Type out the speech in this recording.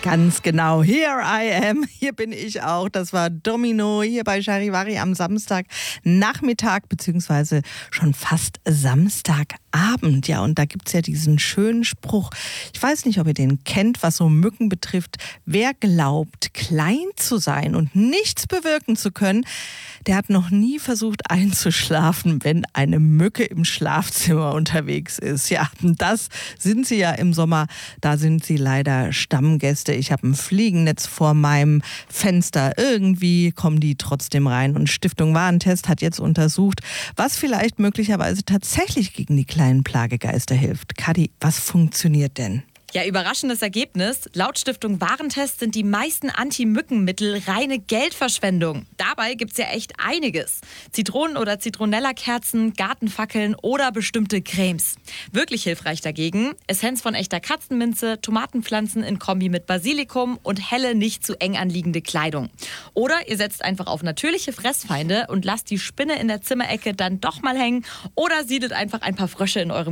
Ganz genau. Here I am. Hier bin ich auch. Das war Domino hier bei Charivari am Samstagnachmittag, beziehungsweise schon fast Samstagabend. Ja, und da gibt's ja diesen schönen Spruch. Ich weiß nicht, ob ihr den kennt, was so Mücken betrifft. Wer glaubt, klein zu sein und nichts bewirken zu können, der hat noch nie versucht einzuschlafen, wenn eine Mücke im Schlafzimmer unterwegs ist. Ja, das sind sie ja im Sommer. Da sind sie leider Stammgäste. Ich habe ein Fliegennetz vor meinem Fenster. Irgendwie kommen die trotzdem rein. Und Stiftung Warentest hat jetzt untersucht, was vielleicht möglicherweise tatsächlich gegen die kleinen Plagegeister hilft. Kadi, was funktioniert denn? Ja, überraschendes Ergebnis. Laut Stiftung Warentest sind die meisten Anti-Mückenmittel reine Geldverschwendung. Dabei gibt's ja echt einiges. Zitronen- oder Zitronella-Kerzen, Gartenfackeln oder bestimmte Cremes. Wirklich hilfreich dagegen: Essenz von echter Katzenminze, Tomatenpflanzen in Kombi mit Basilikum und helle, nicht zu eng anliegende Kleidung. Oder ihr setzt einfach auf natürliche Fressfeinde und lasst die Spinne in der Zimmerecke dann doch mal hängen oder siedelt einfach ein paar Frösche in eurem